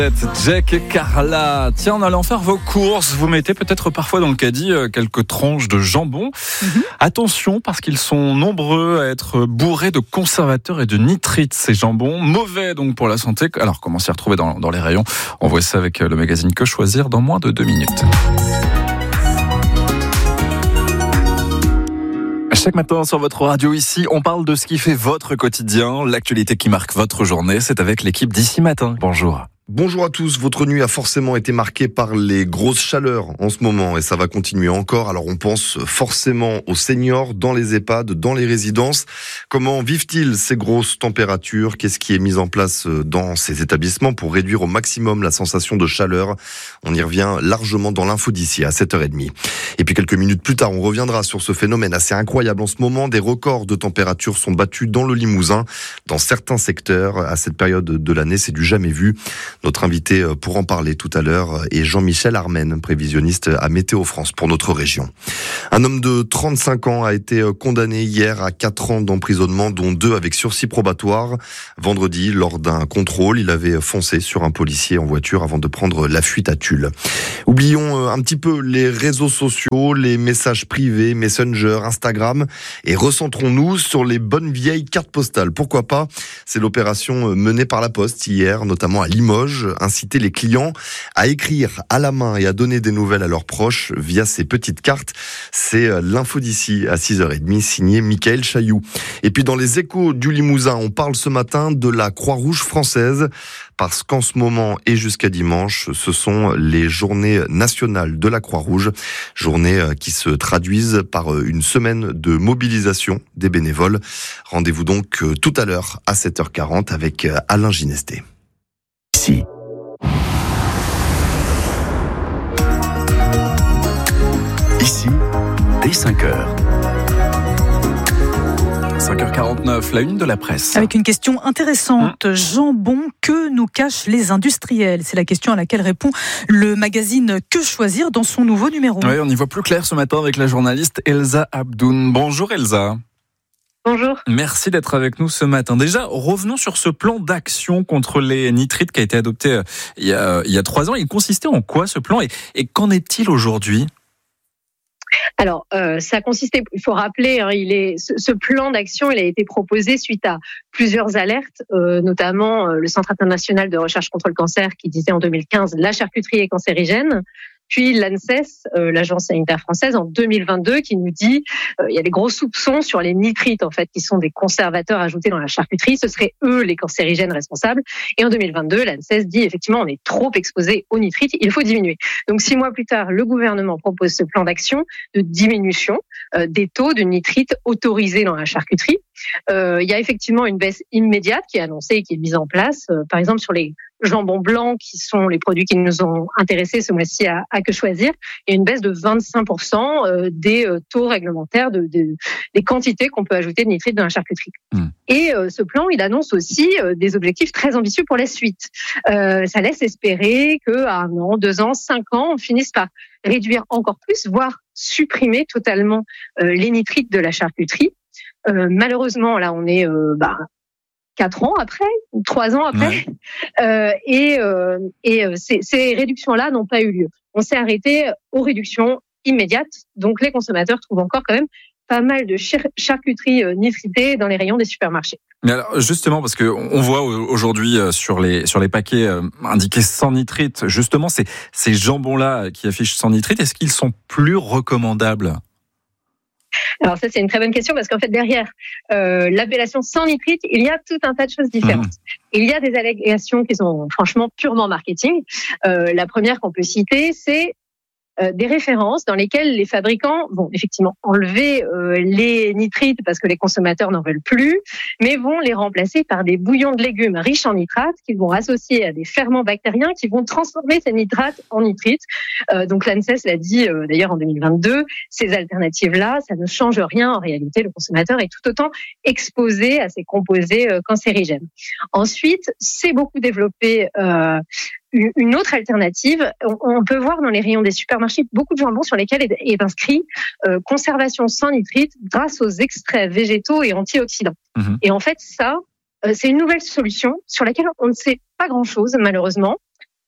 Jack et Carla. Tiens, en allant faire vos courses, vous mettez peut-être parfois dans le caddie quelques tranches de jambon. Attention, parce qu'ils sont nombreux à être bourrés de conservateurs et de nitrites, ces jambons. Mauvais donc pour la santé. Alors, comment s'y retrouver dans les rayons? On voit ça avec le magazine Que Choisir dans moins de 2 minutes. Chaque matin sur votre radio ici, on parle de ce qui fait votre quotidien, l'actualité qui marque votre journée. C'est avec l'équipe d'Ici Matin. Bonjour. Bonjour à tous, votre nuit a forcément été marquée par les grosses chaleurs en ce moment et ça va continuer encore. Alors on pense forcément aux seniors dans les EHPAD, dans les résidences. Comment vivent-ils ces grosses températures? Qu'est-ce qui est mis en place dans ces établissements pour réduire au maximum la sensation de chaleur? On y revient largement dans l'info d'ici à 7h30. Et puis quelques minutes plus tard, on reviendra sur ce phénomène assez incroyable en ce moment. Des records de température sont battus dans le Limousin, dans certains secteurs. À cette période de l'année, c'est du jamais vu. Notre invité pour en parler tout à l'heure est Jean-Michel Armen, prévisionniste à Météo France pour notre région. Un homme de 35 ans a été condamné hier à 4 ans d'emprisonnement, dont 2 avec sursis probatoire. Vendredi, lors d'un contrôle, il avait foncé sur un policier en voiture avant de prendre la fuite à Tulle. Oublions un petit peu les réseaux sociaux, les messages privés, Messenger, Instagram, et recentrons-nous sur les bonnes vieilles cartes postales. Pourquoi pas? C'est l'opération menée par la Poste hier, notamment à Limoges. Inciter les clients à écrire à la main et à donner des nouvelles à leurs proches via ces petites cartes. C'est l'info d'ici à 6h30, signé Michael Chailloux. Et puis dans les échos du Limousin, on parle ce matin de la Croix-Rouge française, parce qu'en ce moment et jusqu'à dimanche, ce sont les journées nationales de la Croix-Rouge, journées qui se traduisent par une semaine de mobilisation des bénévoles. Rendez-vous donc tout à l'heure à 7h40 avec Alain Ginesté. Ici, dès 5h. 5h49, la une de la presse. Avec une question intéressante. Jambon, que nous cachent les industriels? C'est la question à laquelle répond le magazine Que Choisir dans son nouveau numéro. Oui, on y voit plus clair ce matin avec la journaliste Elsa Abdoun. Bonjour Elsa. Bonjour. Merci d'être avec nous ce matin. Déjà, revenons sur ce plan d'action contre les nitrites qui a été adopté il y a 3 ans. Il consistait en quoi ce plan et qu'en est-il aujourd'hui ? Alors, ça consistait, il faut rappeler, ce plan d'action, il a été proposé suite à plusieurs alertes, notamment le Centre international de recherche contre le cancer qui disait en 2015 la charcuterie est cancérigène. Puis l'ANSES, l'Agence sanitaire française, en 2022, qui nous dit il y a des gros soupçons sur les nitrites, en fait, qui sont des conservateurs ajoutés dans la charcuterie. Ce seraient eux les cancérigènes responsables. Et en 2022, l'ANSES dit effectivement on est trop exposé aux nitrites, il faut diminuer. Donc 6 mois plus tard, le gouvernement propose ce plan d'action de diminution des taux de nitrites autorisés dans la charcuterie. Il y a effectivement une baisse immédiate qui est annoncée et qui est mise en place, par exemple sur les jambons blancs qui sont les produits qui nous ont intéressés ce mois-ci à Que Choisir, et une baisse de 25% des taux réglementaires des quantités qu'on peut ajouter de nitrites dans la charcuterie. Et ce plan, il annonce aussi des objectifs très ambitieux pour la suite. Ça laisse espérer qu'à 1 an, 2 ans, 5 ans, on finisse par réduire encore plus, voire supprimer totalement les nitrites de la charcuterie. Malheureusement, là, on est 4 ans après, 3 ans après, et ces réductions-là n'ont pas eu lieu. On s'est arrêté aux réductions immédiates, donc les consommateurs trouvent encore quand même pas mal de charcuterie nitritée dans les rayons des supermarchés. Mais alors justement, parce que on voit aujourd'hui sur les paquets indiqués sans nitrite, justement ces jambons-là qui affichent sans nitrite, est-ce qu'ils sont plus recommandables ? Alors ça, c'est une très bonne question parce qu'en fait, derrière l'appellation sans nitrite, il y a tout un tas de choses différentes. Il y a des allégations qui sont franchement purement marketing. La première qu'on peut citer, c'est des références dans lesquelles les fabricants vont effectivement enlever les nitrites parce que les consommateurs n'en veulent plus, mais vont les remplacer par des bouillons de légumes riches en nitrates qu'ils vont associer à des ferments bactériens qui vont transformer ces nitrates en nitrites. Donc l'ANSES l'a dit d'ailleurs en 2022, ces alternatives-là, ça ne change rien. En réalité, le consommateur est tout autant exposé à ces composés cancérigènes. Ensuite, c'est beaucoup développé une autre alternative. On peut voir dans les rayons des supermarchés beaucoup de jambons sur lesquels est inscrit conservation sans nitrite grâce aux extraits végétaux et antioxydants. Et en fait, ça, c'est une nouvelle solution sur laquelle on ne sait pas grand-chose, malheureusement.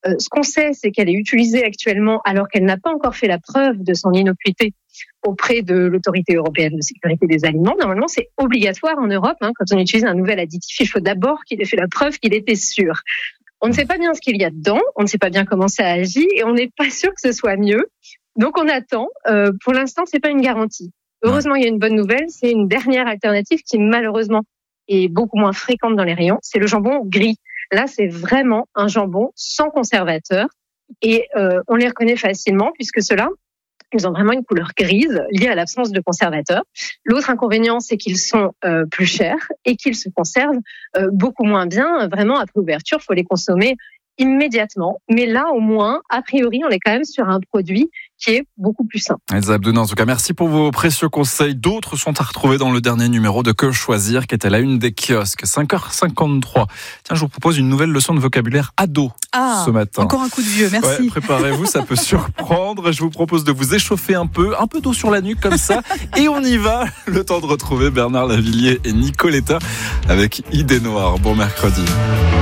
Ce qu'on sait, c'est qu'elle est utilisée actuellement alors qu'elle n'a pas encore fait la preuve de son innocuité auprès de l'Autorité européenne de sécurité des aliments. Normalement, c'est obligatoire en Europe. Quand on utilise un nouvel additif, il faut d'abord qu'il ait fait la preuve qu'il était sûr. On ne sait pas bien ce qu'il y a dedans, on ne sait pas bien comment ça agit et on n'est pas sûr que ce soit mieux. Donc on attend. Pour l'instant, c'est pas une garantie. Heureusement, il y a une bonne nouvelle. C'est une dernière alternative qui malheureusement est beaucoup moins fréquente dans les rayons. C'est le jambon gris. Là, c'est vraiment un jambon sans conservateur et on les reconnaît facilement puisque ceux-là, ils ont vraiment une couleur grise liée à l'absence de conservateur. L'autre inconvénient, c'est qu'ils sont plus chers et qu'ils se conservent beaucoup moins bien. Vraiment, après ouverture, il faut les consommer immédiatement. Mais là, au moins, a priori, on est quand même sur un produit qui est beaucoup plus sain. Elsa Abdounen, en tout cas, merci pour vos précieux conseils. D'autres sont à retrouver dans le dernier numéro de Que choisir, qui est à la une des kiosques. 5h53. Tiens, je vous propose une nouvelle leçon de vocabulaire ado ce matin. Encore un coup de vieux, merci. Ouais, préparez-vous, ça peut surprendre. Je vous propose de vous échauffer un peu d'eau sur la nuque comme ça. Et on y va. Le temps de retrouver Bernard Lavilliers et Nicoletta avec Idée Noire. Bon mercredi.